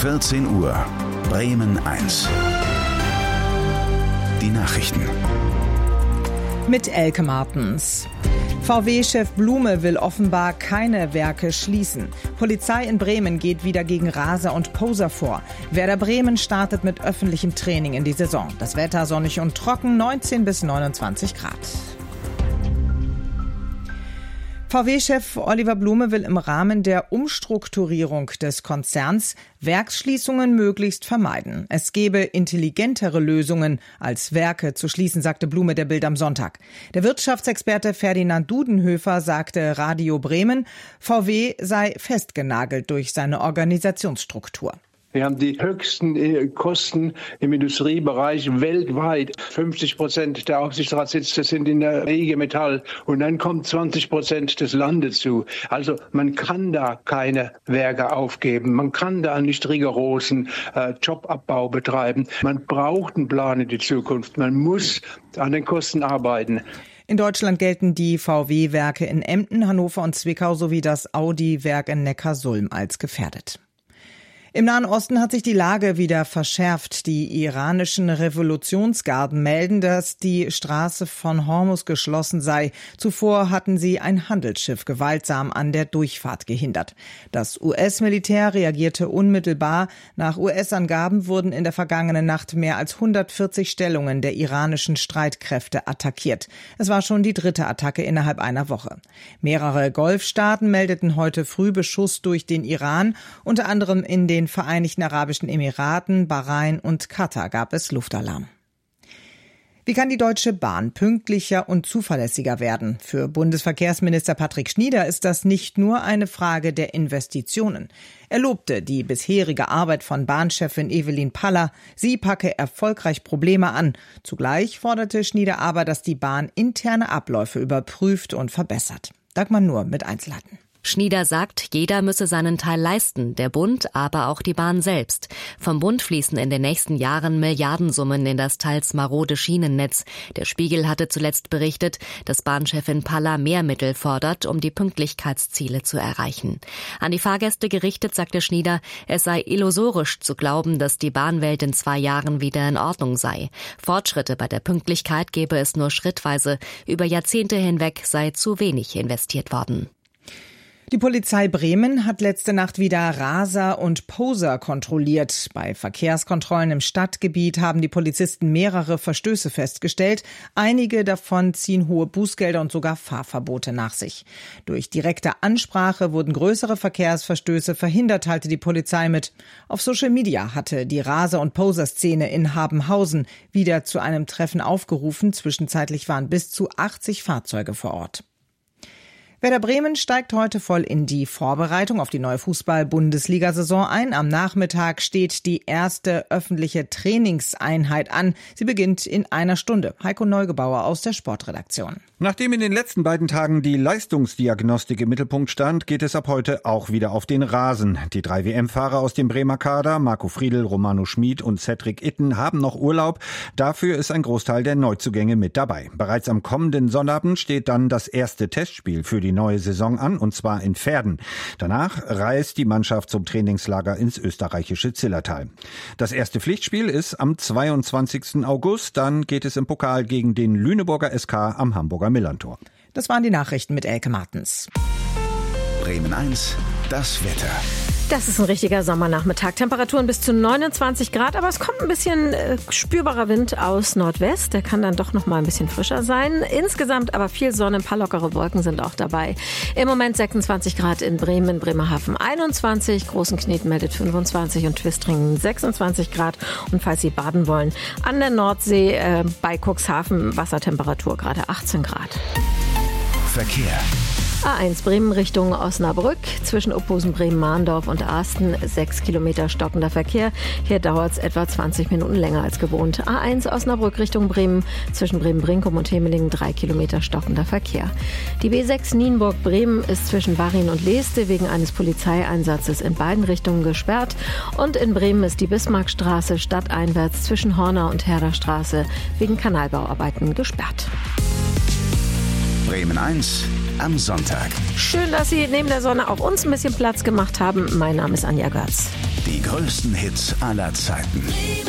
14 Uhr, Bremen 1. Die Nachrichten. Mit Elke Martens. VW-Chef Blume will offenbar keine Werke schließen. Polizei in Bremen geht wieder gegen Raser und Poser vor. Werder Bremen startet mit öffentlichem Training in die Saison. Das Wetter sonnig und trocken, 19 bis 29 Grad. VW-Chef Oliver Blume will im Rahmen der Umstrukturierung des Konzerns Werksschließungen möglichst vermeiden. Es gebe intelligentere Lösungen, als Werke zu schließen, sagte Blume der Bild am Sonntag. Der Wirtschaftsexperte Ferdinand Dudenhöfer sagte Radio Bremen, VW sei festgenagelt durch seine Organisationsstruktur. Wir haben die höchsten Kosten im Industriebereich weltweit. 50% der Aufsichtsratssitze sind in der IG Metall und dann kommt 20% des Landes zu. Also man kann da keine Werke aufgeben. Man kann da nicht rigorosen Jobabbau betreiben. Man braucht einen Plan in die Zukunft. Man muss an den Kosten arbeiten. In Deutschland gelten die VW-Werke in Emden, Hannover und Zwickau sowie das Audi-Werk in Neckarsulm als gefährdet. Im Nahen Osten hat sich die Lage wieder verschärft. Die iranischen Revolutionsgarden melden, dass die Straße von Hormuz geschlossen sei. Zuvor hatten sie ein Handelsschiff gewaltsam an der Durchfahrt gehindert. Das US-Militär reagierte unmittelbar. Nach US-Angaben wurden in der vergangenen Nacht mehr als 140 Stellungen der iranischen Streitkräfte attackiert. Es war schon die dritte Attacke innerhalb einer Woche. Mehrere Golfstaaten meldeten heute früh Beschuss durch den Iran, unter anderem in den Vereinigten Arabischen Emiraten, Bahrain und Katar gab es Luftalarm. Wie kann die Deutsche Bahn pünktlicher und zuverlässiger werden? Für Bundesverkehrsminister Patrick Schnieder ist das nicht nur eine Frage der Investitionen. Er lobte die bisherige Arbeit von Bahnchefin Evelyn Paller. Sie packe erfolgreich Probleme an. Zugleich forderte Schnieder aber, dass die Bahn interne Abläufe überprüft und verbessert. Dagmar Nuhr mit Einzelheiten. Schnieder sagt, jeder müsse seinen Teil leisten, der Bund, aber auch die Bahn selbst. Vom Bund fließen in den nächsten Jahren Milliardensummen in das teils marode Schienennetz. Der Spiegel hatte zuletzt berichtet, dass Bahnchefin Paller mehr Mittel fordert, um die Pünktlichkeitsziele zu erreichen. An die Fahrgäste gerichtet sagte Schnieder, es sei illusorisch zu glauben, dass die Bahnwelt in 2 Jahren wieder in Ordnung sei. Fortschritte bei der Pünktlichkeit gebe es nur schrittweise. Über Jahrzehnte hinweg sei zu wenig investiert worden. Die Polizei Bremen hat letzte Nacht wieder Raser und Poser kontrolliert. Bei Verkehrskontrollen im Stadtgebiet haben die Polizisten mehrere Verstöße festgestellt. Einige davon ziehen hohe Bußgelder und sogar Fahrverbote nach sich. Durch direkte Ansprache wurden größere Verkehrsverstöße verhindert, teilte die Polizei mit. Auf Social Media hatte die Raser- und Poser-Szene in Habenhausen wieder zu einem Treffen aufgerufen. Zwischenzeitlich waren bis zu 80 Fahrzeuge vor Ort. Werder Bremen steigt heute voll in die Vorbereitung auf die neue Fußball-Bundesliga-Saison ein. Am Nachmittag steht die erste öffentliche Trainingseinheit an. Sie beginnt in einer Stunde. Heiko Neugebauer aus der Sportredaktion. Nachdem in den letzten beiden Tagen die Leistungsdiagnostik im Mittelpunkt stand, geht es ab heute auch wieder auf den Rasen. Die 3 WM-Fahrer aus dem Bremer Kader, Marco Friedl, Romano Schmid und Cedric Itten, haben noch Urlaub. Dafür ist ein Großteil der Neuzugänge mit dabei. Bereits am kommenden Sonnabend steht dann das erste Testspiel für die neue Saison an, und zwar in Verden. Danach reist die Mannschaft zum Trainingslager ins österreichische Zillertal. Das erste Pflichtspiel ist am 22. August. Dann geht es im Pokal gegen den Lüneburger SK am Hamburger Millantor. Das waren die Nachrichten mit Elke Martens. Bremen 1, das Wetter. Das ist ein richtiger Sommernachmittag. Temperaturen bis zu 29 Grad, aber es kommt ein bisschen spürbarer Wind aus Nordwest. Der kann dann doch noch mal ein bisschen frischer sein. Insgesamt aber viel Sonne, ein paar lockere Wolken sind auch dabei. Im Moment 26 Grad in Bremen, Bremerhaven 21, Großenkneten meldet 25 und Twistringen 26 Grad. Und falls Sie baden wollen, an der Nordsee bei Cuxhaven Wassertemperatur gerade 18 Grad. Verkehr. A1 Bremen Richtung Osnabrück, zwischen Opposen, Bremen-Mahndorf und Arsten 6 Kilometer stockender Verkehr. Hier dauert es etwa 20 Minuten länger als gewohnt. A1 Osnabrück Richtung Bremen, zwischen Bremen-Brinkum und Hemelingen 3 Kilometer stockender Verkehr. Die B6 Nienburg-Bremen ist zwischen Warin und Leeste wegen eines Polizeieinsatzes in beiden Richtungen gesperrt. Und in Bremen ist die Bismarckstraße stadteinwärts zwischen Horner und Herderstraße wegen Kanalbauarbeiten gesperrt. Bremen 1 am Sonntag. Schön, dass Sie neben der Sonne auch uns ein bisschen Platz gemacht haben. Mein Name ist Anja Götz. Die größten Hits aller Zeiten.